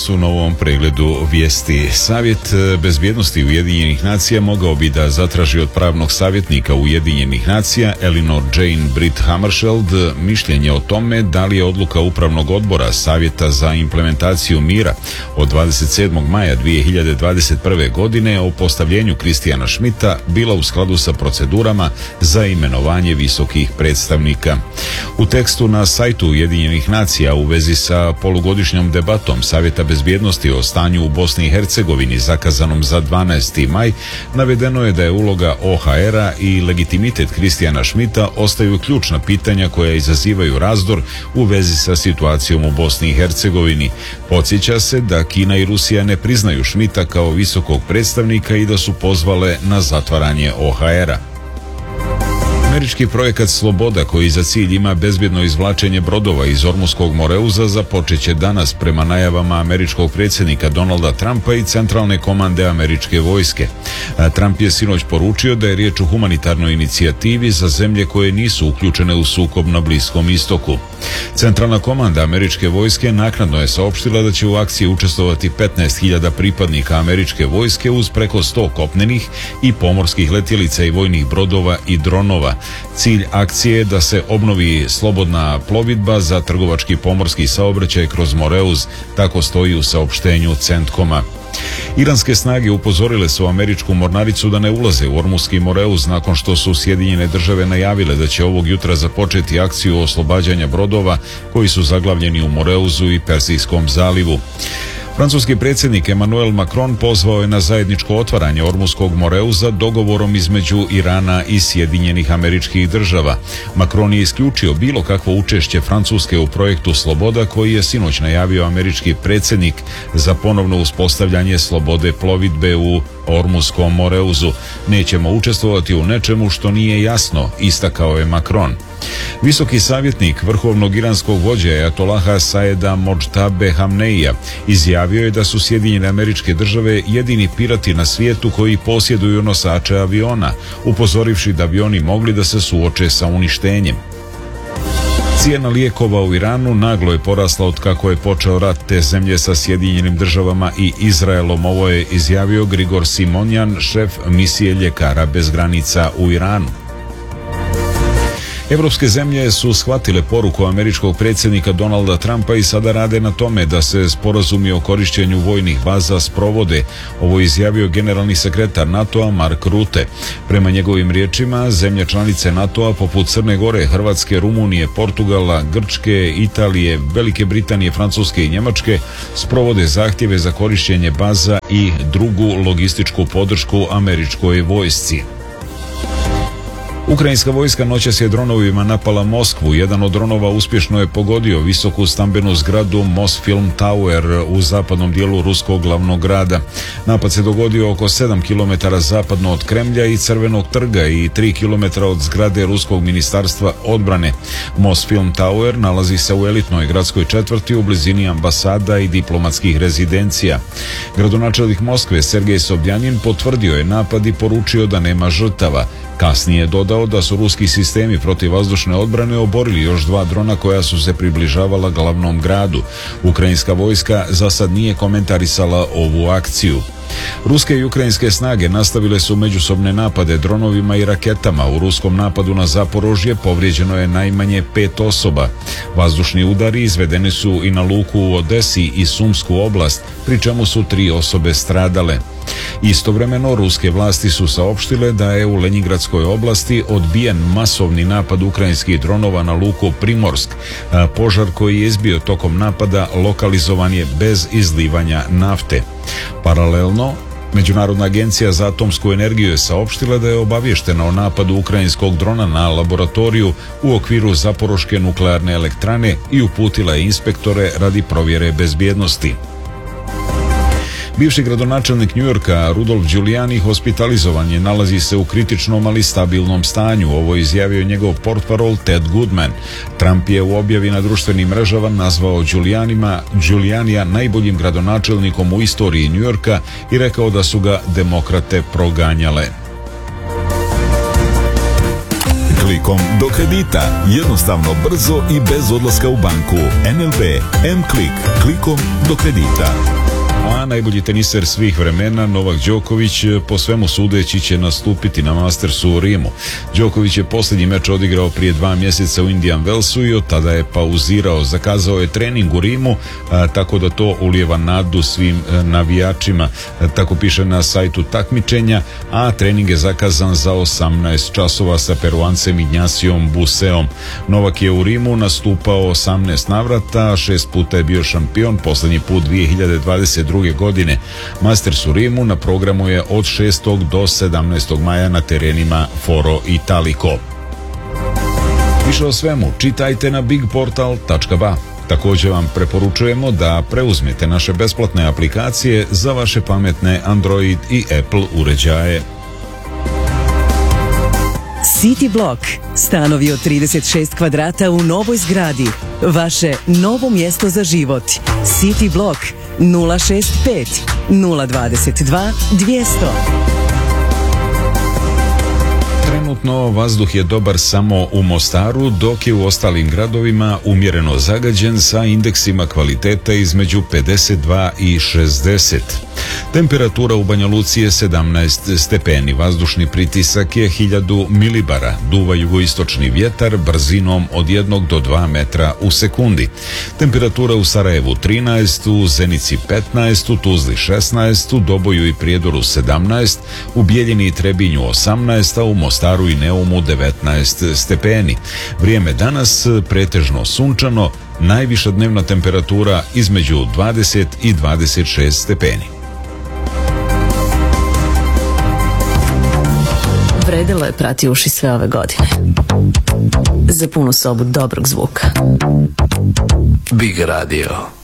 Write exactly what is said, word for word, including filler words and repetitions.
danas u novom pregledu vijesti. Savjet bezbjednosti Ujedinjenih nacija mogao bi da zatraži od pravnog savjetnika Ujedinjenih nacija Eleanor Jane Britt Hammarskjöld mišljenje o tome da li je odluka Upravnog odbora Savjeta za implementaciju mira od dvadeset sedmog maja dvije hiljade dvadeset prve. godine o postavljenju Christiana Schmidta bila u skladu sa procedurama za imenovanje visokih predstavnika. U tekstu na sajtu Ujedinjenih nacija u vezi sa polugodišnjom debatom Savjeta bezbjednosti o stanju u Bosni i Hercegovini zakazanom za dvanaesti maj navedeno je da je uloga O H R-a i legitimitet Christiana Schmidta ostaju ključna pitanja koja izazivaju razdor u vezi sa situacijom u Bosni i Hercegovini. Podsjeća se da Kina i Rusija ne priznaju Schmidta kao visokog predstavnika i da su pozvale na zatvaranje O H R-a. Američki projekat Sloboda, koji za cilj ima bezbjedno izvlačenje brodova iz Ormuskog Moreuza, započeće danas prema najavama američkog predsjednika Donalda Trumpa i centralne komande američke vojske. Trump je sinoć poručio da je riječ o humanitarnoj inicijativi za zemlje koje nisu uključene u sukob na Bliskom istoku. Centralna komanda američke vojske naknadno je saopštila da će u akciji učestvovati petnaest hiljada pripadnika američke vojske uz preko sto kopnenih i pomorskih letjelica i vojnih brodova i dronova. Cilj akcije je da se obnovi slobodna plovidba za trgovački pomorski saobraćaj kroz Moreuz, tako stoji u saopštenju Centkoma. Iranske snage upozorile su američku mornaricu da ne ulaze u Ormuski Moreuz nakon što su Sjedinjene države najavile da će ovog jutra započeti akciju oslobađanja brodova koji su zaglavljeni u Moreuzu i Persijskom zalivu. Francuski predsjednik Emmanuel Macron pozvao je na zajedničko otvaranje Ormuskog Moreuza dogovorom između Irana i Sjedinjenih Američkih Država. Macron je isključio bilo kakvo učešće Francuske u projektu Sloboda koji je sinoć najavio američki predsjednik za ponovno uspostavljanje slobode plovidbe u Ormuskom Moreuzu. Nećemo učestvovati u nečemu što nije jasno, istakao je Macron. Visoki savjetnik vrhovnog iranskog vođe Ajatolaha Saeda Modžtabe Hamneija izjavio je da su Sjedinjene Američke Države jedini pirati na svijetu koji posjeduju nosače aviona, upozorivši da bi oni mogli da se suoče sa uništenjem. Cijena lijekova u Iranu naglo je porasla od kako je počeo rat te zemlje sa Sjedinjenim Državama i Izraelom. Ovo je izjavio Grigor Simonjan, šef misije Ljekara bez granica u Iranu. Evropske zemlje su shvatile poruku američkog predsjednika Donalda Trumpa i sada rade na tome da se sporazumi o korištenju vojnih baza sprovode. Ovo je izjavio generalni sekretar NATO-a Mark Rutte. Prema njegovim riječima, zemlje članice NATO-a poput Crne Gore, Hrvatske, Rumunije, Portugala, Grčke, Italije, Velike Britanije, Francuske i Njemačke sprovode zahtjeve za korištenje baza i drugu logističku podršku američkoj vojsci. Ukrajinska vojska noćas je dronovima napala Moskvu. Jedan od dronova uspješno je pogodio visoku stambenu zgradu Mosfilm Tower u zapadnom dijelu ruskog glavnog grada. Napad se dogodio oko sedam kilometara zapadno od Kremlja i Crvenog trga i tri kilometra od zgrade ruskog ministarstva odbrane. Mosfilm Tower nalazi se u elitnoj gradskoj četvrti u blizini ambasada i diplomatskih rezidencija. Gradonačelnik Moskve Sergej Sobjanin potvrdio je napad i poručio da nema žrtava. Kasnije je dodao da su ruski sistemi protivvazdušne odbrane oborili još dva drona koja su se približavala glavnom gradu. Ukrajinska vojska za sad nije komentarisala ovu akciju. Ruske i ukrajinske snage nastavile su međusobne napade dronovima i raketama. U ruskom napadu na Zaporožje povrijeđeno je najmanje pet osoba. Vazdušni udari izvedeni su i na luku u Odesi i Sumsku oblast, pri čemu su tri osobe stradale. Istovremeno, ruske vlasti su saopštile da je u Lenjingradskoj oblasti odbijen masovni napad ukrajinskih dronova na luku Primorsk. Požar koji je izbio tokom napada lokalizovan je bez izlivanja nafte. Paralelno, Međunarodna agencija za atomsku energiju je saopštila da je obavještena o napadu ukrajinskog drona na laboratoriju u okviru Zaporoške nuklearne elektrane i uputila je inspektore radi provjere bezbjednosti. Bivši gradonačelnik Njujorka Rudolf Giuliani hospitalizovan je, nalazi se u kritičnom ali stabilnom stanju. Ovo je izjavio njegov portparol Ted Goodman. Trump je u objavi na društvenim mrežama nazvao Giulianima, Giulianija najboljim gradonačelnikom u istoriji Njujorka i rekao da su ga demokrate proganjale. Klikom do kredita. Jednostavno, brzo i bez odlaska u banku. N L B M-Klik. Klikom do kredita. A najbolji teniser svih vremena Novak Đoković po svemu sudeći će nastupiti na Mastersu u Rimu. Đoković je posljednji meč odigrao prije dva mjeseca u Indian Wellsu i od tada je pauzirao. Zakazao je trening u Rimu, a, tako da to ulijeva nadu svim a, navijačima. A, tako piše na sajtu takmičenja, a trening je zakazan za osamnaest časova sa Peruancem Ignacijom Buseom. Novak je u Rimu nastupao osamnaest navrata, šest puta je bio šampion, posljednji put dvije hiljade dvadeset druge. godine. Masters u Rimu na programu je od šestog do sedamnaestog maja na terenima Foro Italico. Više o svemu čitajte na big portal tačka ba. Također vam preporučujemo da preuzmete naše besplatne aplikacije za vaše pametne Android i Apple uređaje. City Block. Stanovi od trideset šest kvadrata u novoj zgradi. Vaše novo mjesto za život. City Block nula šest pet nula dvadeset dva dvjesto. Trenutno vazduh je dobar samo u Mostaru, dok je u ostalim gradovima umjereno zagađen sa indeksima kvalitete između pedeset dva i šezdeset. Temperatura u Banja Luci je sedamnaest stepeni, vazdušni pritisak je hiljadu milibara, duva jugoistočni vjetar brzinom od jednog do dva metra u sekundi. Temperatura u Sarajevu trinaest, u Zenici petnaest, u Tuzli šesnaest, u Doboju i Prijedoru sedamnaest, u Bijeljini i Trebinju osamnaest, a u Mostaru i Neumu devetnaest stepeni. Vrijeme danas pretežno sunčano, najviša dnevna temperatura između dvadeset i dvadeset šest stepeni. Vredelo je prati uši sve ove godine. Za punu sobu dobrog zvuka. Big Radio.